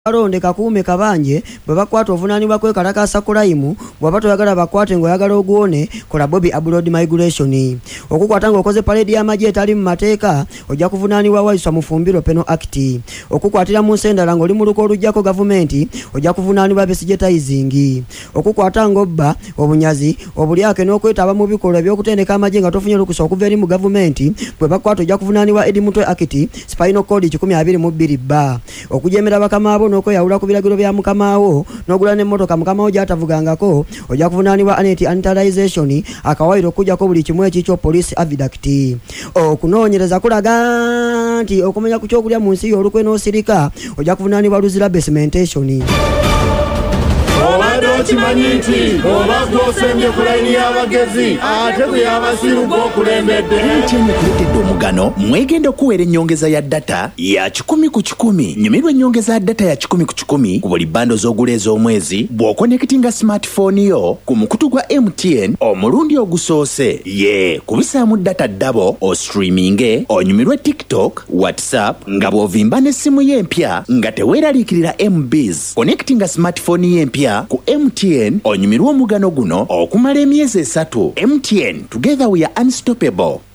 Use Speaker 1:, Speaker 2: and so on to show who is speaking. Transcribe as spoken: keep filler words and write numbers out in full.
Speaker 1: Alonde kakuume kabanje bwe bakwata ovunaanibwa kwekalakaasa crime bw'aba toyagala bakwate ng'oyagala oguwone kola Bobby Abroad Migration. Okukwata ng'okoze parade y'amagye etali mu mateeka ojja kuvunaanibwa wayiswa mu Fumbiro Penal Act. Okukwatira mu nsendala ng'oli mu luko oluggyako gavumenti ojja kuvunaanibwa besigetaizing. Okukwata ng'obba obunyazi obulyake n'okwetaba mu bikolwa eby'okutendeka amagye nga tofunye olukusa okuva eri mu gavumenti bwe bakwata ojja kuvunaanibwa Edmutwe Act Spinal Code kikumi abiri mu bbiri bba. Okujemera bakamaabo noko yaula ku biragiro bya mukamaawo n'ogula n'emmotoka mukamaawo gy'atavugangako ojja kuvunaanibwa anti-anitalization akawairo okujjako buli kimu ekikyo police affidavit. Okunoonyereza kulaga nti okumenya ku kyokulya mu nsi y'olukwe n'osirika ojja kuvunaanibwa luzira basementation.
Speaker 2: Obadde okimanyi nti oba gw'osembye ku layini y'abagezi ate bwe y'abasiru gw'okulembedde.
Speaker 3: M T N ekuletedde omugano mwegenda okuweera ennyongeza ya data ya kikumi ku kikumi. Nyumirwa ennyongeza ya data ya kikumi ku kikumi ku buli bando z'ogula ez'omwezi bw'okonekitinga smartphone yo ku mukutu gwa M T N omulundi ogusoose. Ye kubisaamu data ddabo o streaminge onyumirwe TikTok, WhatsApp nga bw'ovimba n'essimu y'empya nga teweeraliikirira M Bs. Connectinga smartphone y'empya ku M T N onyumirwa omugano guno okumala emyezi esatu. M T N, together we are unstoppable.